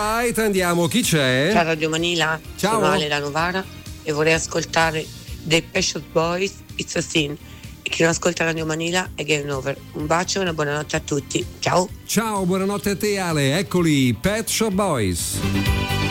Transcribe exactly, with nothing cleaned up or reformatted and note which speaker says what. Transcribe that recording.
Speaker 1: Alright, andiamo, chi c'è?
Speaker 2: Ciao Radio Manila,
Speaker 1: ciao.
Speaker 2: Sono Ale da Novara e vorrei ascoltare dei Passion Boys, It's a Sin. E chi non ascolta Radio Manila è Game Over. Un bacio e una buonanotte a tutti. Ciao.
Speaker 1: Ciao, buonanotte a te Ale, eccoli, Pet Shop Boys.